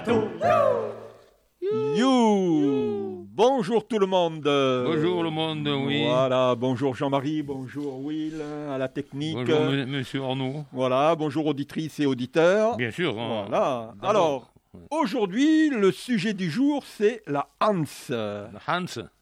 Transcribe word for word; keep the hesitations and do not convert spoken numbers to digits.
You. Bonjour tout le monde. Bonjour le monde, oui. Voilà, bonjour Jean-Marie, bonjour Will à la technique. Bonjour m- monsieur Arnaud. Voilà, bonjour auditrices et auditeurs. Bien sûr. Hein. Voilà. D'abord. Alors, Ouais. aujourd'hui, le sujet du jour, c'est la Hans. Hans.